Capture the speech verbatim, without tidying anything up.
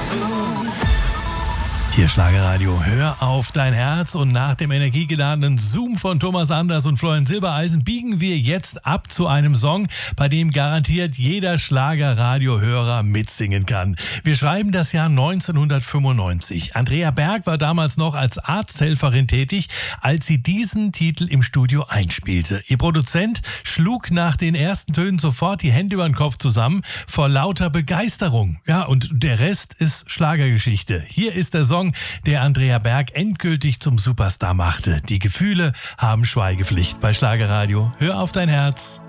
Hier Schlagerradio, hör auf dein Herz, und nach dem energiegeladenen Zoom von Thomas Anders und Florian Silbereisen biegen wir jetzt ab zu einem Song, bei dem garantiert jeder Schlagerradiohörer mitsingen kann. Wir schreiben das Jahr neunzehnhundertfünfundneunzig. Andrea Berg war damals noch als Arzthelferin tätig, als sie diesen Titel im Studio einspielte. Ihr Produzent schlug nach den ersten Tönen sofort die Hände über den Kopf zusammen vor lauter Begeisterung. Ja, und der Rest ist Schlagergeschichte. Hier ist der Song, der Andrea Berg endgültig zum Superstar machte. Die Gefühle haben Schweigepflicht bei Schlagerradio. Hör auf dein Herz.